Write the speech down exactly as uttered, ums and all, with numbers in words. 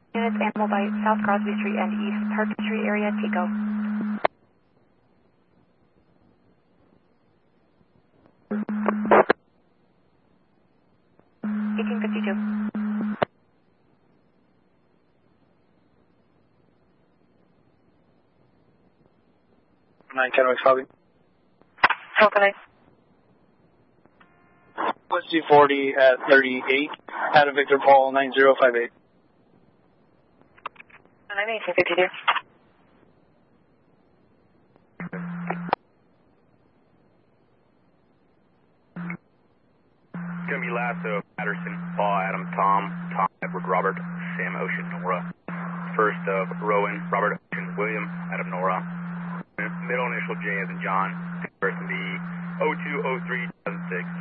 Units Animal by South Crosby Street and East Park Street area, Tico. eighteen fifty-two. nine ten West Lobby. Delta nine. West two forty at thirty-eight, out of Victor Paul nine zero five eight. I'm eighteen fifty-two. It's going to be Lasso, Patterson, Paul, Adam, Tom, Tom, Edward, Robert, Sam, Ocean, Nora. First of Rowan, Robert, Ocean, William, Adam, Nora. Middle initial J as in John. First to be oh two oh three two six.